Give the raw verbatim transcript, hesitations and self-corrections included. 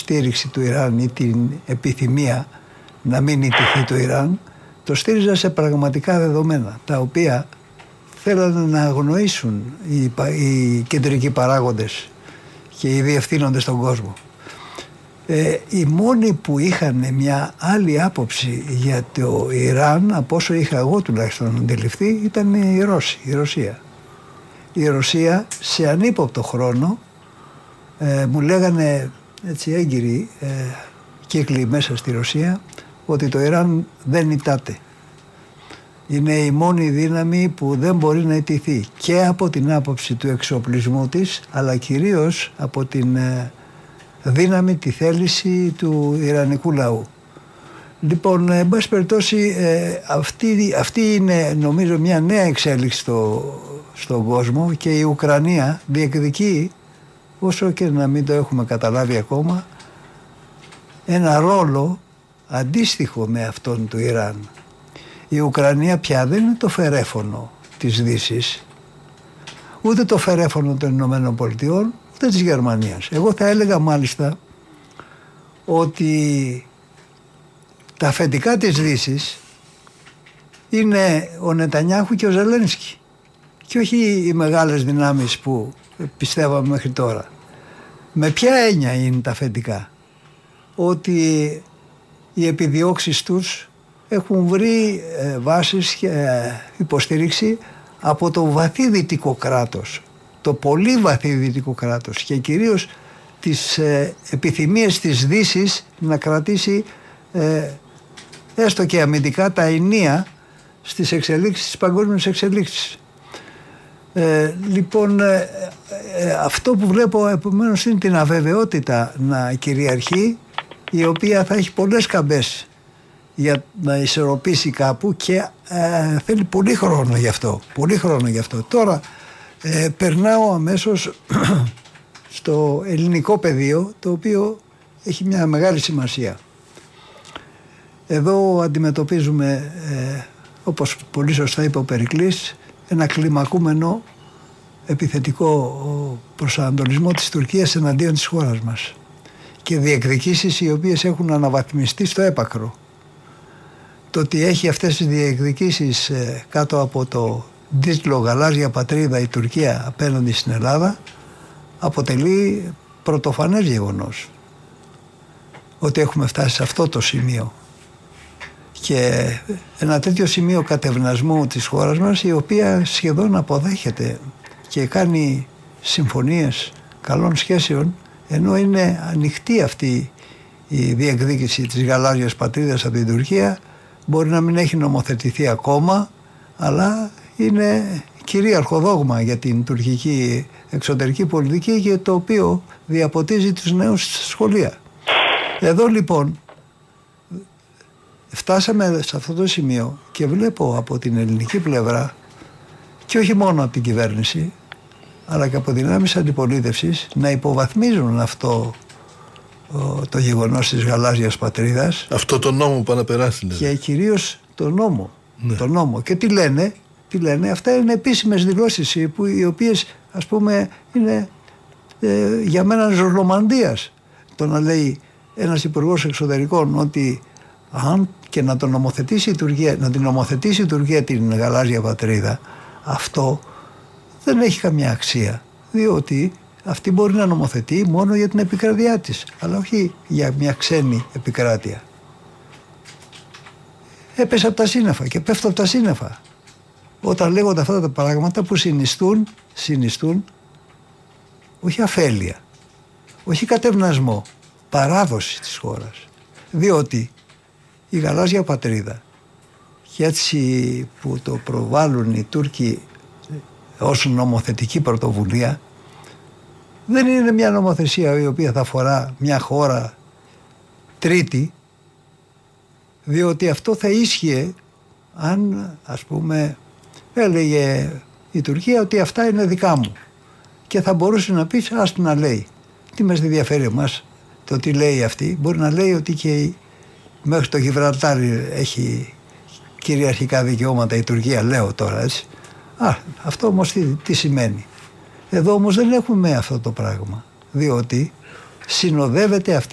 υποστήριξη του Ιράν ή την επιθυμία να μην ιτηθεί το Ιράν, το στήριζα σε πραγματικά δεδομένα, τα οποία θέλανε να αγνοήσουν οι, οι κεντρικοί παράγοντες και οι διευθύνοντες στον κόσμο. Ε, οι μόνοι που είχαν μια άλλη άποψη για το Ιράν, από όσο είχα εγώ τουλάχιστον αντιληφθεί, ήταν οι Ρώσοι, η Ρωσία. Η Ρωσία σε ανύποπτο χρόνο ε, μου λέγανε έτσι έγκυροι ε, κύκλοι μέσα στη Ρωσία ότι το Ιράν δεν ητάται. Είναι η μόνη δύναμη που δεν μπορεί να ιτηθεί και από την άποψη του εξοπλισμού της, αλλά κυρίως από την ε, δύναμη, τη θέληση του Ιρανικού λαού. Λοιπόν, εν πάση περιπτώσει, ε, αυτή, αυτή είναι νομίζω μια νέα εξέλιξη στο, στον κόσμο και η Ουκρανία διεκδικεί, όσο και να μην το έχουμε καταλάβει ακόμα, ένα ρόλο αντίστοιχο με αυτόν του Ιράν. Η Ουκρανία πια δεν είναι το φερέφωνο της Δύσης, ούτε το φερέφωνο των Ηνωμένων Πολιτειών, ούτε της Γερμανίας. Εγώ θα έλεγα μάλιστα ότι τα αφεντικά της Δύσης είναι ο Νετανιάχου και ο Ζελένσκι και όχι οι μεγάλες δυνάμεις που πιστεύαμε μέχρι τώρα. Με ποια έννοια είναι τα αφεντικά? Ότι οι επιδιώξεις τους έχουν βρει ε, βάσεις και ε, υποστήριξη από το βαθύ δυτικό κράτος, το πολύ βαθύ δυτικό κράτος και κυρίως τις ε, επιθυμίες της Δύσης να κρατήσει ε, έστω και αμυντικά τα ενία στις εξελίξεις, στις παγκόσμιες εξελίξεις. Ε, λοιπόν, ε, ε, αυτό που βλέπω επομένως είναι την αβεβαιότητα να κυριαρχεί, η οποία θα έχει πολλές καμπές για να ισορροπήσει κάπου και ε, θέλει πολύ χρόνο γι' αυτό. Πολύ χρόνο γι' αυτό. Τώρα ε, περνάω αμέσως στο ελληνικό πεδίο, το οποίο έχει μια μεγάλη σημασία. Εδώ αντιμετωπίζουμε, ε, όπως πολύ σωστά είπε ο Περικλής, ένα κλιμακούμενο επιθετικό προσανατολισμό της Τουρκίας εναντίον της χώρας μας και διεκδικήσεις οι οποίες έχουν αναβαθμιστεί στο έπακρο. Το ότι έχει αυτές τις διεκδικήσεις ε, κάτω από το τίτλο «Γαλάζια πατρίδα» η Τουρκία απέναντι στην Ελλάδα αποτελεί πρωτοφανές γεγονός ότι έχουμε φτάσει σε αυτό το σημείο και ένα τέτοιο σημείο κατευνασμού της χώρας μας, η οποία σχεδόν αποδέχεται και κάνει συμφωνίες καλών σχέσεων, ενώ είναι ανοιχτή αυτή η διεκδίκηση της γαλάζιας πατρίδας από την Τουρκία. Μπορεί να μην έχει νομοθετηθεί ακόμα, αλλά είναι κυρίαρχο δόγμα για την τουρκική εξωτερική πολιτική και το οποίο διαποτίζει τους νέους στη σχολεία. Εδώ λοιπόν φτάσαμε σε αυτό το σημείο και βλέπω από την ελληνική πλευρά και όχι μόνο από την κυβέρνηση αλλά και από δυνάμεις αντιπολίτευσης να υποβαθμίζουν αυτό το γεγονός της γαλάζιας πατρίδας. Αυτό το νόμο που αναπεράσει δηλαδή. Και κυρίως το νόμο, ναι. το νόμο. Και τι λένε, τι λένε, αυτά είναι επίσημες δηλώσεις που, οι οποίες ας πούμε είναι ε, για μένα ζωρλομανδίας το να λέει ένας υπουργός εξωτερικών ότι αν και να το νομοθετήσει η Τουρκία, να την νομοθετήσει η Τουρκία την γαλάζια πατρίδα, αυτό δεν έχει καμιά αξία, διότι αυτή μπορεί να νομοθετεί μόνο για την επικράτειά της, αλλά όχι για μια ξένη επικράτεια. Έπεσε από τα σύννεφα και πέφτω από τα σύννεφα όταν λέγονται αυτά τα πράγματα που συνιστούν, συνιστούν όχι αφέλεια, όχι κατευνασμό, παράδοση της χώρας. Διότι η γαλάζια πατρίδα και έτσι που το προβάλλουν οι Τούρκοι ως νομοθετική πρωτοβουλία δεν είναι μια νομοθεσία η οποία θα αφορά μια χώρα τρίτη, διότι αυτό θα ίσχυε αν ας πούμε έλεγε η Τουρκία ότι αυτά είναι δικά μου και θα μπορούσε να πει ας να λέει. Τι μας ενδιαφέρει εμάς το τι λέει αυτή? Μπορεί να λέει ότι και μέχρι το Γιβραλτάρι έχει κυριαρχικά δικαιώματα η Τουρκία, λέω τώρα έτσι. Α, αυτό όμως τι, τι σημαίνει? Εδώ όμως δεν έχουμε αυτό το πράγμα, διότι συνοδεύεται αυτή